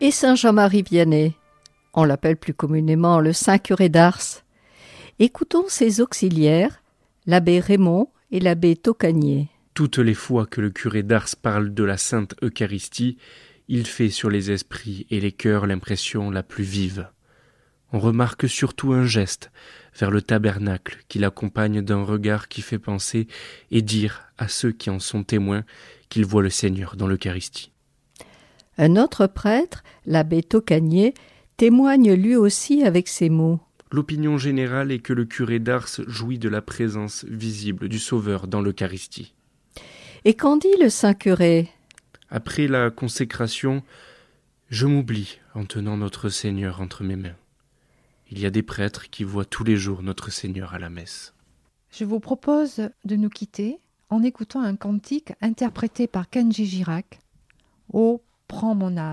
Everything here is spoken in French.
Et Saint Jean-Marie Vianney, on l'appelle plus communément le Saint Curé d'Ars. Écoutons ses auxiliaires, l'abbé Raymond et l'abbé Tocanier. Toutes les fois que le curé d'Ars parle de la Sainte Eucharistie, il fait sur les esprits et les cœurs l'impression la plus vive. On remarque surtout un geste vers le tabernacle qui l'accompagne d'un regard qui fait penser et dire à ceux qui en sont témoins qu'ils voient le Seigneur dans l'Eucharistie. Un autre prêtre, l'abbé Tocanier, témoigne lui aussi avec ces mots. L'opinion générale est que le curé d'Ars jouit de la présence visible du Sauveur dans l'Eucharistie. Et qu'en dit le Saint Curé ? Après la consécration, je m'oublie en tenant notre Seigneur entre mes mains. Il y a des prêtres qui voient tous les jours notre Seigneur à la messe. Je vous propose de nous quitter en écoutant un cantique interprété par Kenji Girac. « Oh, prends mon âme ».